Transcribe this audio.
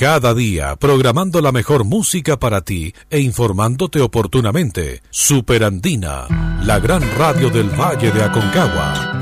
Cada día, programando la mejor música para ti e informándote oportunamente. Super Andina, la gran radio del Valle de Aconcagua.